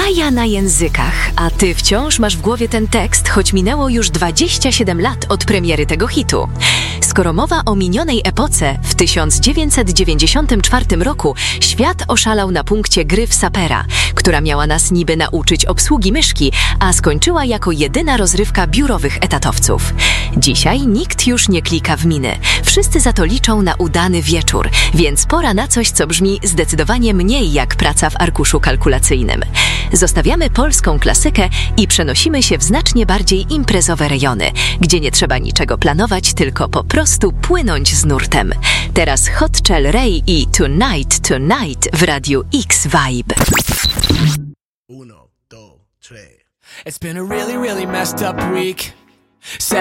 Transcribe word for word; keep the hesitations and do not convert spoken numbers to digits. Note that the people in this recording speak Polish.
Jaja na językach, a ty wciąż masz w głowie ten tekst, choć minęło już dwadzieścia siedem lat od premiery tego hitu. Skoro mowa o minionej epoce, w tysiąc dziewięćset dziewięćdziesiątym czwartym roku świat oszalał na punkcie gry w sapera, która miała nas niby nauczyć obsługi myszki, a skończyła jako jedyna rozrywka biurowych etatowców. Dzisiaj nikt już nie klika w miny. Wszyscy za to liczą na udany wieczór, więc pora na coś, co brzmi zdecydowanie mniej jak praca w arkuszu kalkulacyjnym. Zostawiamy polską klasykę i przenosimy się w znacznie bardziej imprezowe rejony, gdzie nie trzeba niczego planować, tylko po prostu płynąć z nurtem. Teraz Hot Chelle Rae i Tonight, Tonight w Radiu X Vibe. Uno, dos, tres. It's been a really, really messed up week.